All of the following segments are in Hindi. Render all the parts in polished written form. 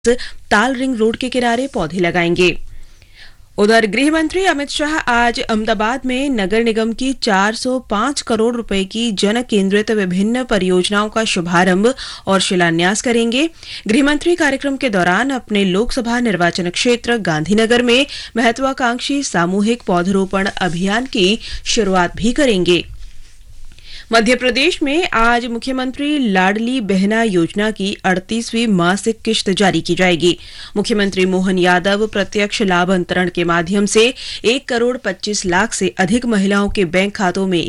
ताल रिंग रोड के किनारे पौधे लगाएंगे। उधर गृह मंत्री अमित शाह आज अहमदाबाद में नगर निगम की 405 करोड़ रुपए की जन केंद्रित विभिन्न परियोजनाओं का शुभारंभ और शिलान्यास करेंगे। गृह मंत्री कार्यक्रम के दौरान अपने लोकसभा निर्वाचन क्षेत्र गांधीनगर में महत्वाकांक्षी सामूहिक पौधरोपण अभियान की शुरुआत भी करेंगे। मध्य प्रदेश में आज मुख्यमंत्री लाडली बहना योजना की 38वीं मासिक किश्त जारी की जाएगी। मुख्यमंत्री मोहन यादव प्रत्यक्ष लाभ अंतरण के माध्यम से 1 करोड़ 25 लाख से अधिक महिलाओं के बैंक खातों में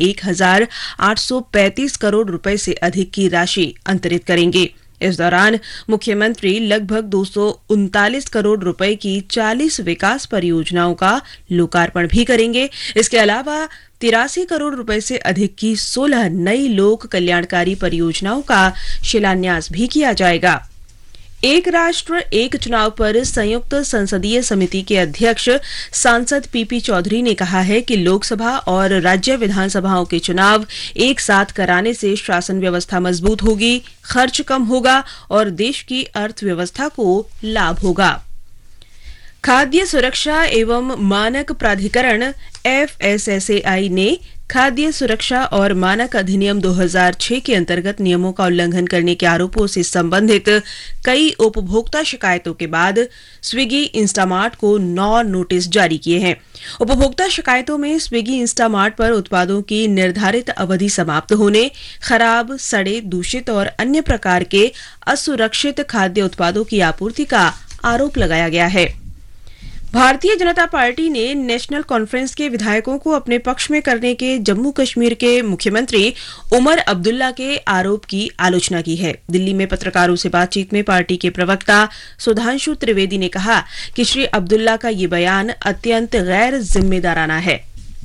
1,835 करोड़ रुपए से अधिक की राशि अंतरित करेंगे। इस दौरान मुख्यमंत्री लगभग 239 करोड़ रुपए की 40 विकास परियोजनाओं का लोकार्पण भी करेंगे। इसके अलावा 83 करोड़ रुपए से अधिक की 16 नई लोक कल्याणकारी परियोजनाओं का शिलान्यास भी किया जाएगा। एक राष्ट्र एक चुनाव पर संयुक्त संसदीय समिति के अध्यक्ष सांसद पीपी चौधरी ने कहा है कि लोकसभा और राज्य विधानसभाओं के चुनाव एक साथ कराने से शासन व्यवस्था मजबूत होगी, खर्च कम होगा और देश की अर्थव्यवस्था को लाभ होगा। खाद्य सुरक्षा एवं मानक प्राधिकरण FSSAI ने खाद्य सुरक्षा और मानक अधिनियम 2006 के अंतर्गत नियमों का उल्लंघन करने के आरोपों से संबंधित कई उपभोक्ता शिकायतों के बाद स्विगी इंस्टामार्ट को 9 नोटिस जारी किए हैं। उपभोक्ता शिकायतों में स्विगी इंस्टामार्ट पर उत्पादों की निर्धारित अवधि समाप्त होने, खराब, सड़े, दूषित और अन्य प्रकार के असुरक्षित खाद्य उत्पादों की आपूर्ति का आरोप लगाया गया है। भारतीय जनता पार्टी ने नेशनल कॉन्फ्रेंस के विधायकों को अपने पक्ष में करने के जम्मू कश्मीर के मुख्यमंत्री उमर अब्दुल्ला के आरोप की आलोचना की है। दिल्ली में पत्रकारों से बातचीत में पार्टी के प्रवक्ता सुधांशु त्रिवेदी ने कहा कि श्री अब्दुल्ला का ये बयान अत्यंत गैर जिम्मेदाराना है।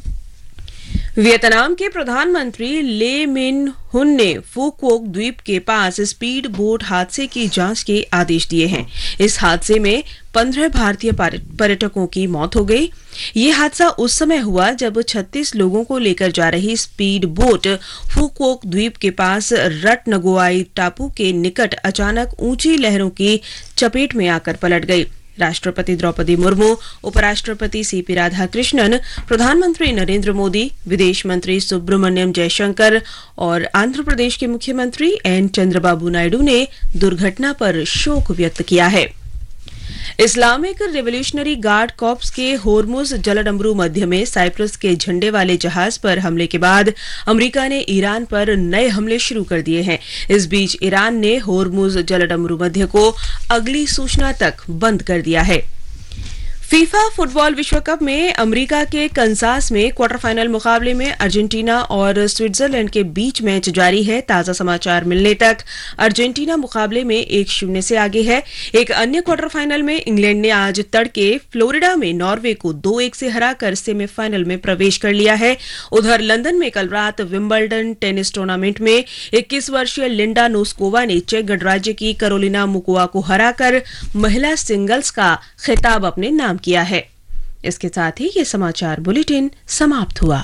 वियतनाम के प्रधानमंत्री ले मिन हुन ने फुकोक द्वीप के पास स्पीड बोट हादसे की जांच के आदेश दिए हैं। इस हादसे में 15 भारतीय पर्यटकों की मौत हो गई। ये हादसा उस समय हुआ जब 36 लोगों को लेकर जा रही स्पीड बोट फुकोक द्वीप के पास रटनगोआई टापू के निकट अचानक ऊंची लहरों की चपेट में आकर पलट गई। राष्ट्रपति द्रौपदी मुर्मू, उपराष्ट्रपति सीपी राधाकृष्णन, प्रधानमंत्री नरेंद्र मोदी, विदेश मंत्री सुब्रमण्यम जयशंकर और आंध्र प्रदेश के मुख्यमंत्री एन चंद्रबाबू नायडू ने दुर्घटना पर शोक व्यक्त किया है। इस्लामिक रिवोल्यूशनरी गार्ड कॉर्प्स के होर्मुज जलडमरू मध्य में साइप्रस के झंडे वाले जहाज पर हमले के बाद अमेरिका ने ईरान पर नए हमले शुरू कर दिए हैं। इस बीच ईरान ने होर्मुज जलडमरू मध्य को अगली सूचना तक बंद कर दिया है। फीफा फुटबॉल विश्व कप में अमेरिका के कंसास में क्वार्टर फाइनल मुकाबले में अर्जेंटीना और स्विट्जरलैंड के बीच मैच जारी है। ताजा समाचार मिलने तक अर्जेंटीना मुकाबले में 1-0 से आगे है। एक अन्य क्वार्टर फाइनल में इंग्लैंड ने आज तड़के फ्लोरिडा में नॉर्वे को 2-1 से हराकर सेमीफाइनल में प्रवेश कर लिया है। उधर लंदन में कल रात विंबलडन टेनिस टूर्नामेंट में 21 वर्षीय लिंडा नोस्कोवा ने चेक गणराज्य की कैरोलिना मुकोवा को हराकर महिला सिंगल्स का खिताब अपने नाम किया है। इसके साथ ही ये समाचार बुलेटिन समाप्त हुआ।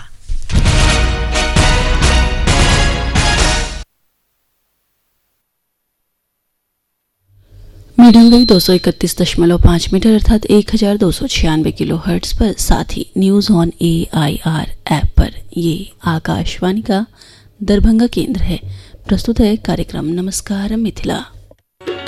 मीडियम वेव 231.5 मीटर अर्थात 1296 किलो हर्ट्ज पर, साथ ही न्यूज ऑन AIR ऐप पर। ये आकाशवाणी का दरभंगा केंद्र है। प्रस्तुत है कार्यक्रम नमस्कार मिथिला।